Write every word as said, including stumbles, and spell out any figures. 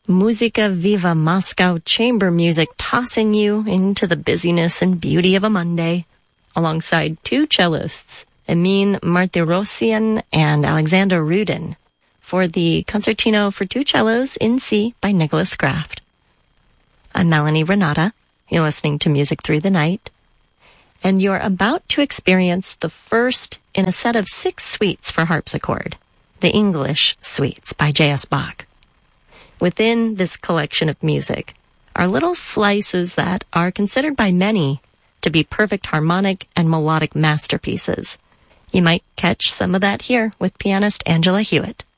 Musica Viva Moscow chamber music tossing you into the busyness and beauty of a Monday, alongside two cellists, Emin Martirosyan and Alexander Rudin, for the Concertino for Two Cellos in C by Nicholas Kraft. I'm Melanie Renata. You're listening to Music Through the Night, and you're about to experience the first in a set of six suites for harpsichord, the English Suites by J S Bach. Within this collection of music are little slices that are considered by many to be perfect harmonic and melodic masterpieces. You might catch some of that here with pianist Angela Hewitt.